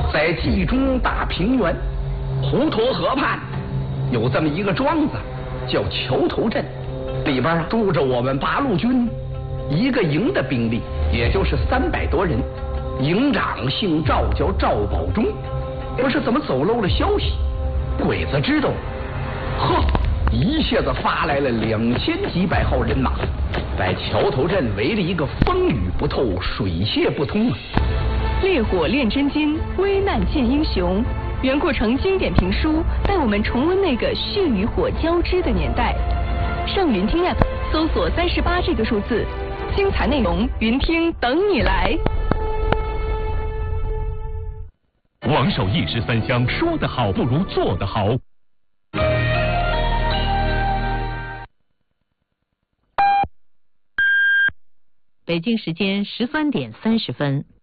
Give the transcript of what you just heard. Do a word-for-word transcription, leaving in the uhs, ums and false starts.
在冀中大平原滹沱河畔，有这么一个庄子，叫桥头镇，里边住着我们八路军一个营的兵力，也就是三百多人。营长姓赵，叫赵保忠。不是怎么走漏了消息，鬼子知道，呵，一下子发来了两千几百号人马，在桥头镇围了一个风雨不透、水泄不通啊！ 烈火炼真金，危难见英雄。袁阔成经典评书带我们重温那个血与火交织的年代。上云听 App 搜索三十八这个数字，精彩内容云听等你来。 王守义十三香，说得好不如做得好。 北京时间十三点三十分。